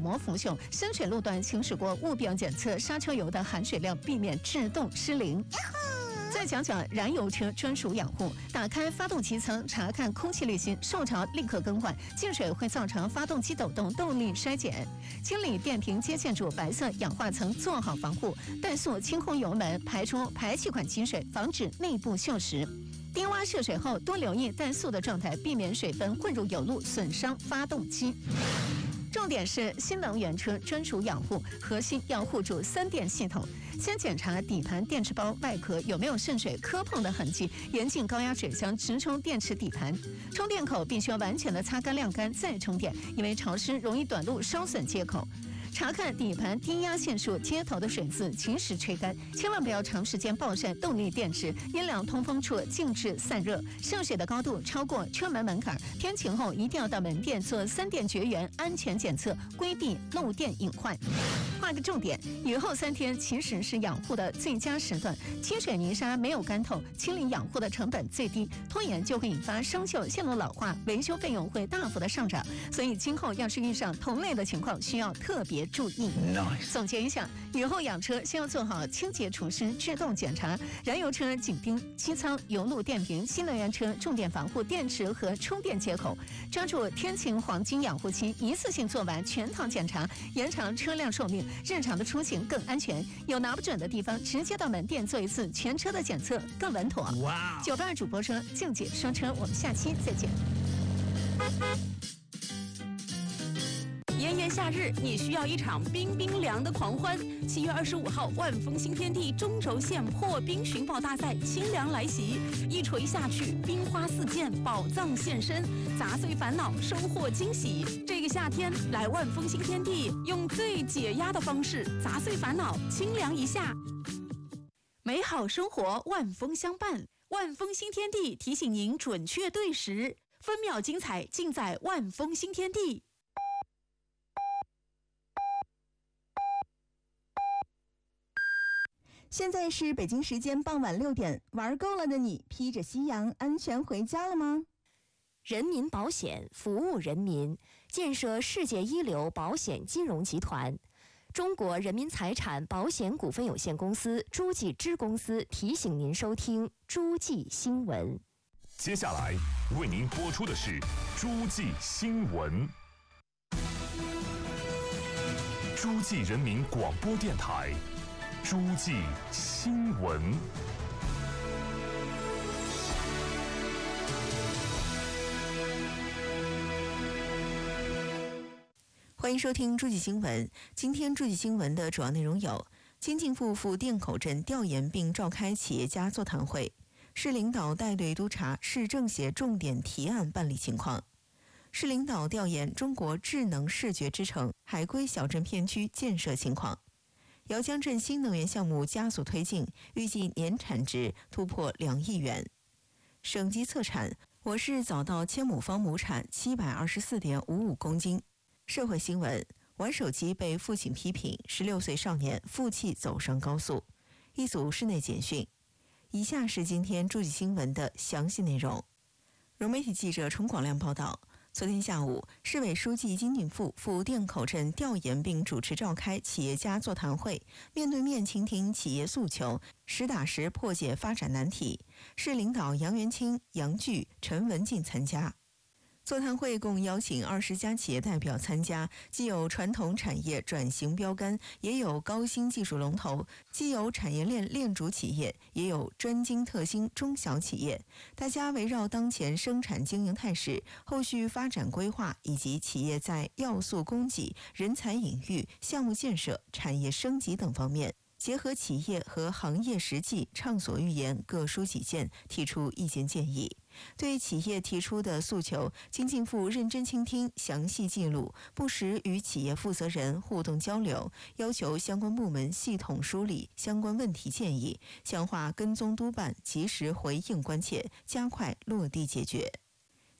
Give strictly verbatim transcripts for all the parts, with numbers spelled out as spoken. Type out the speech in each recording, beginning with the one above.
膜腐朽，深水路段行驶过务必要检测刹车油的含水量，避免制动失灵。再讲讲燃油车专属养护，打开发动机舱查看空气滤芯，受潮立刻更换，进水会造成发动机抖动，动力衰减。清理电瓶接线处白色氧化层，做好防护。怠速清空油门，排出排气管积水，防止内部锈蚀。低洼涉水后，多留意怠速的状态，避免水分混入油路，损伤发动机。重点是新能源车专属养护，核心要护住三电系统。先检查底盘电池包外壳有没有渗水磕碰的痕迹，严禁高压水箱直冲电池底盘。充电口必须要完全的擦干晾干再充电，因为潮湿容易短路烧损接口。查看底盘低压线束接头的水渍，及时吹干，千万不要长时间暴晒动力电池，阴凉通风处静置散热。涉水的高度超过车门门槛，天晴后一定要到门店做三电绝缘安全检测，规避漏电隐患。画个重点，雨后三天其实是养护的最佳时段，清水泥沙没有干透，清理养护的成本最低，拖延就会引发生锈、线路老化，维修费用会大幅的上涨。所以今后要是遇上同类的情况，需要特别注意。Nice. 总结一下，雨后养车先要做好清洁除湿、制动检查，燃油车紧盯机舱、油路电瓶，新能源车重点防护电池和充电接口，抓住天晴黄金养护期，一次性做完全套检查，延长车辆寿命，日常的出行更安全。有拿不准的地方，直接到门店做一次全车的检测，更稳妥。哇！九八二主播说，静姐说车，我们下期再见。 炎炎夏日，你需要一场冰冰凉的狂欢。七月二十五号，万丰新天地中轴线破冰寻宝大赛清凉来袭，一锤下去，冰花四溅，宝藏现身，砸碎烦恼，收获惊喜。这个夏天来万丰新天地，用最解压的方式砸碎烦恼，清凉一下。美好生活，万丰相伴。万丰新天地提醒您准确对时，分秒精彩尽在万丰新天地。 现在是北京时间傍晚六点，玩够了的你，披着夕阳安全回家了吗？ 人民保险服务人民，建设世界一流保险金融集团。中国人民财产保险股份有限公司诸暨支公司提醒您收听诸暨新闻。 接下来为您播出的是诸暨新闻。诸暨人民广播电台诸暨新闻。 欢迎收听诸暨新闻。今天诸暨新闻的主要内容有：京津冀赴店口镇调研并召开企业家座谈会，市领导带队督查市政协重点提案办理情况；市领导调研中国智能视觉之城海归小镇片区建设情况；姚江镇新能源项目加速推进，预计年产值突破两亿元。省级测产，我市早稻千亩方亩产七百二十四点五五公斤。社会新闻：玩手机被父亲批评，十六岁少年负气走上高速。一组室内简讯。以下是今天诸暨新闻的详细内容。融媒体记者陈广亮报道。昨天下午，市委书记金俊富赴店口镇调研并主持召开企业家座谈会，面对面倾听企业诉求，实打实破解发展难题。市领导杨元清、杨巨、陈文进参加。座谈会共邀请二十家企业代表参加，既有传统产业转型标杆，也有高新技术龙头，既有产业链链主企业，也有专精特新中小企业。大家围绕当前生产经营态势、后续发展规划以及企业在要素供给、人才引育、项目建设、产业升级等方面，结合企业和行业实际，畅所欲言，各抒己见，提出意见建议。对企业提出的诉求，金进富认真倾听，详细记录，不时与企业负责人互动交流，要求相关部门系统梳理相关问题建议，强化跟踪督办，及时回应关切，加快落地解决。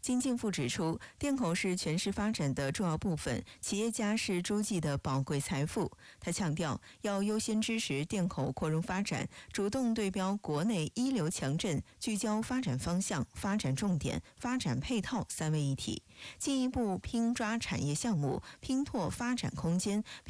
金敬富指出，店口是全市发展的重要部分，企业家是诸暨的宝贵财富。他强调，要优先支持店口扩容发展，主动对标国内一流强镇，聚焦发展方向、发展重点、发展配套三位一体，进一步拼抓产业项目，拼拓发展空间。